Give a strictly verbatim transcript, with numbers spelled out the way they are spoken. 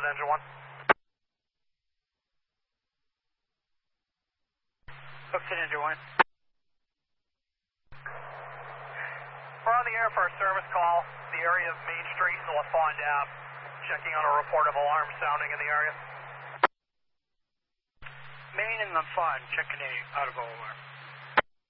with engine one. Hooked in engine one. We're on the air for a service call. The area of Main Street and LaFond Ave. Checking on a report of alarm sounding in the area. Main and LaFond, checking a out of alarm.